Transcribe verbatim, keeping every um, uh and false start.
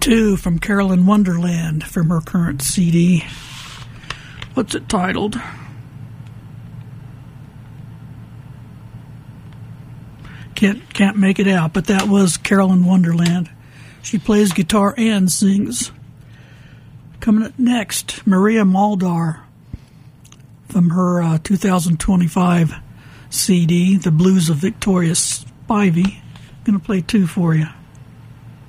Two from Carolyn Wonderland from her current C D. What's it titled? Can't can't make it out, but that was Carolyn Wonderland. She plays guitar and sings. Coming up next, Maria Muldaur from her uh, two thousand twenty-five C D, The Blues of Victoria Spivey. I'm going to play two for you.